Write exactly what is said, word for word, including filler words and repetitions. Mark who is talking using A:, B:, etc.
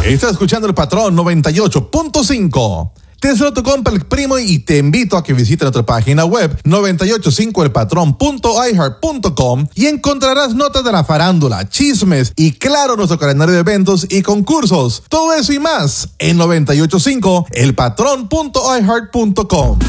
A: Estás escuchando El Patrón noventa y ocho punto cinco. Te deseo tu compa El Primo y te invito a que visites nuestra página web noventa y ocho cinco el patrón punto i heart punto com y encontrarás notas de la farándula, chismes y claro nuestro calendario de eventos y concursos. Todo eso y más en noventa y ocho cinco el patrón punto i heart punto com.